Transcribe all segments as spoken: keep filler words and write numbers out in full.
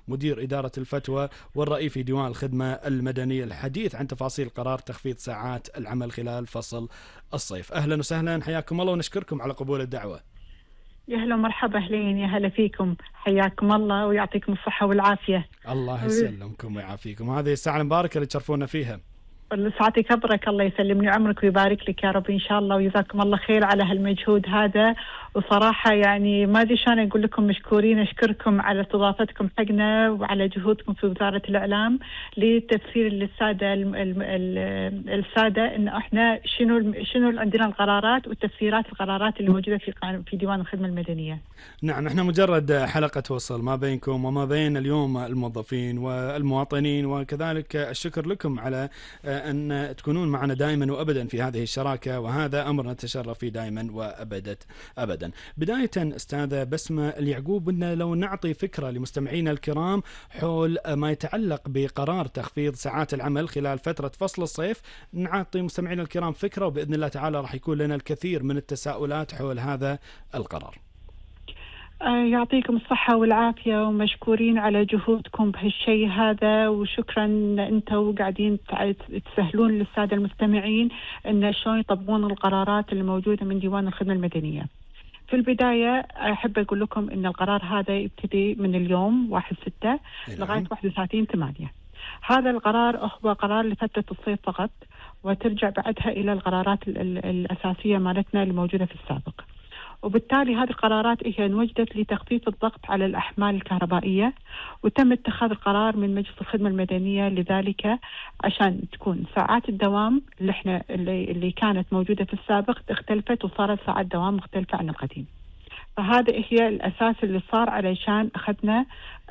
مدير إدارة الفتوى والرئيس في ديوان الخدمة المدنية، الحديث عن تفاصيل قرار تخفيض ساعات العمل خلال فصل الصيف. أهلا وسهلا، حياكم الله ونشكركم على قبول الدعوة. يا هلا ومرحبا، أهلين، يا هلا فيكم، حياكم الله ويعطيكم الصحة والعافية. الله يسلمكم ويعافيكم، هذه الساعة المباركة اللي تشرفونا فيها. ساعتي كبرك، الله يسلمني عمرك ويبارك لك يا رب إن شاء الله، ويجزاكم الله خير على هالمجهود هذا. وصراحة يعني ما أدري شلون أقول لكم مشكورين، أشكركم على استضافتكم حقنا وعلى جهودكم في وزارة الإعلام لتفسير للسادة السادة إن إحنا شنو شنو عندنا القرارات والتفسيرات القرارات اللي موجودة في في ديوان الخدمة المدنية. نعم، احنا مجرد حلقة توصل ما بينكم وما بين اليوم الموظفين والمواطنين، وكذلك الشكر لكم على أن تكونون معنا دائما وأبدا في هذه الشراكة، وهذا أمر نتشرف فيه دائما وأبدا أبدا. بداية أستاذة بسمة اليعقوب، بدنا لو نعطي فكرة لمستمعينا الكرام حول ما يتعلق بقرار تخفيض ساعات العمل خلال فترة فصل الصيف، نعطي مستمعينا الكرام فكرة، وبإذن الله تعالى راح يكون لنا الكثير من التساؤلات حول هذا القرار. يعطيكم الصحة والعافية ومشكورين على جهودكم بهالشيء هذا، وشكرا أنتوا قاعدين تسهلون للسادة المستمعين أن شلون يطبقون القرارات اللي موجودة من ديوان الخدمة المدنية. في البداية أحب أقول لكم أن القرار هذا يبتدي من اليوم واحد ستة لغاية واحد وثلاثين ثمانية. هذا القرار هو قرار لفترة الصيف فقط، وترجع بعدها إلى القرارات الأساسية مالتنا اللي موجودة في السابق. وبالتالي هذه القرارات هي انوجدت لتخفيف الضغط على الأحمال الكهربائية، وتم اتخاذ القرار من مجلس الخدمة المدنية لذلك عشان تكون ساعات الدوام اللي احنا اللي, اللي كانت موجودة في السابق اختلفت وصارت ساعات دوام مختلفة عن القديم. فهذا هي الأساس اللي صار علشان أخذنا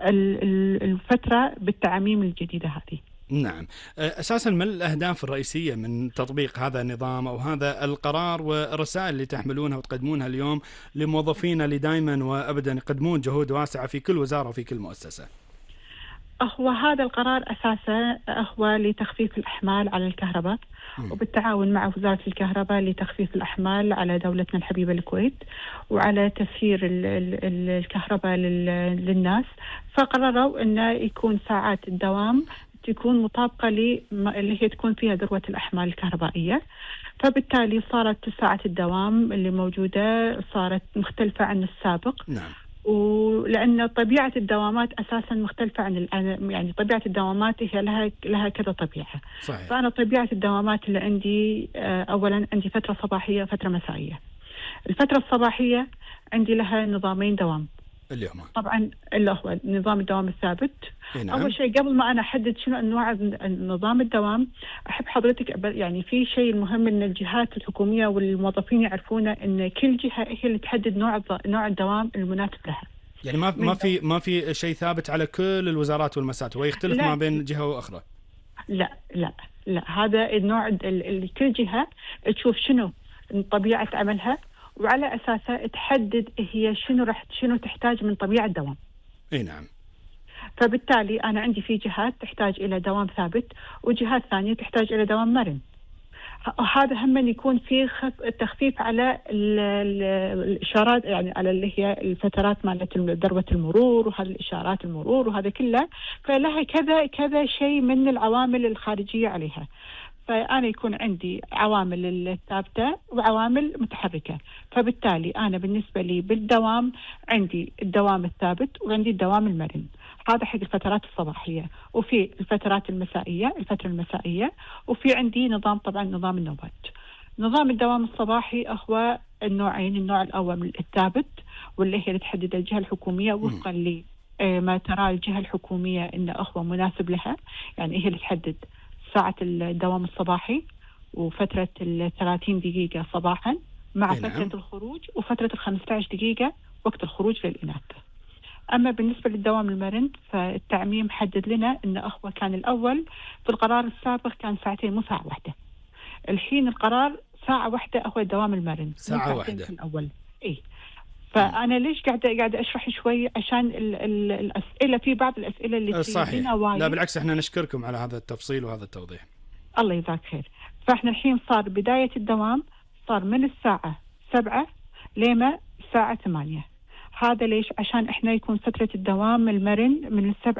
الفترة بالتعميم الجديدة هذه. نعم، أساسا ما الأهداف الرئيسية من تطبيق هذا النظام أو هذا القرار، والرسائل اللي تحملونها وتقدمونها اليوم لموظفين اللي دائما وأبدا يقدمون جهود واسعة في كل وزارة وفي كل مؤسسة؟ هو هذا القرار أساسا هو لتخفيف الأحمال على الكهرباء، وبالتعاون مع وزارة الكهرباء لتخفيف الأحمال على دولتنا الحبيبة الكويت، وعلى تسيير الكهرباء للناس. فقرروا أنه يكون ساعات الدوام تكون مطابقة اللي هي تكون فيها ذروة الأحمال الكهربائية. فبالتالي صارت ساعة الدوام اللي موجودة صارت مختلفة عن السابق. نعم. ولأن طبيعة الدوامات أساسا مختلفة عن يعني طبيعة الدوامات هي لها لها كذا طبيعة. صحيح. فأنا طبيعة الدوامات اللي عندي أولا عندي فترة صباحية وفترة مسائية. الفترة الصباحية عندي لها نظامين دوام. اليوم طبعا اللي هو نظام الدوام الثابت. نعم. أول شيء قبل ما أنا أحدد شنو أنواع نظام الدوام، أحب حضرتك يعني في شيء المهم أن الجهات الحكومية والموظفين يعرفونه أن كل جهة هي اللي تحدد نوع نوع الدوام المناسب لها. يعني ما ما في ما في شيء ثابت على كل الوزارات والمسات، ويختلف ما بين جهة وأخرى. لا لا لا، هذا النوع اللي كل جهة تشوف شنو طبيعة عملها، وعلى أساسها تحدد هي شنو رح شنو تحتاج من طبيعة الدوام. اي نعم. فبالتالي أنا عندي في جهات تحتاج إلى دوام ثابت، وجهات ثانية تحتاج إلى دوام مرن. هذا هم يكون في تخفيف على الإشارات، يعني على اللي هي الفترات مالت ذروة المرور وهذه الإشارات المرور وهذا كله، فلها كذا كذا شيء من العوامل الخارجية عليها. فأنا يكون عندي عوامل الثابتة وعوامل متحركة. فبالتالي أنا بالنسبة لي بالدوام عندي الدوام الثابت وعندي الدوام المرن، هذا حق الفترات الصباحية. وفي الفترات المسائية الفترة المسائية، وفي عندي نظام طبعا نظام النوبات. نظام الدوام الصباحي هو النوعين، النوع الأول الثابت واللي هي اللي تحدد الجهة الحكومية وفقا لما ترى الجهة الحكومية إنه هو مناسب لها، يعني هي اللي تحدد ساعة الدوام الصباحي وفترة الثلاثين دقيقة صباحا مع فترة نعم. الخروج وفترة الخمسة عشر دقيقة وقت الخروج للإناث. أما بالنسبة للدوام المرن فالتعميم حدد لنا إنه هو كان الأول في القرار السابق كان ساعتين مو ساعة واحدة. الحين القرار ساعة واحدة هو الدوام المرن، ساعة واحدة في الأول. إيه. فأنا ليش قاعدة قاعدة أشرح شوي عشان ال ال الأسئلة، في بعض الأسئلة اللي صحيح. لا بالعكس احنا نشكركم على هذا التفصيل وهذا التوضيح. الله يجزاك خير. فاحنا الحين صار بداية الدوام صار من الساعة سبعة لما الساعة ثمانية. هذا ليش؟ عشان احنا يكون فترة الدوام المرن من السبعة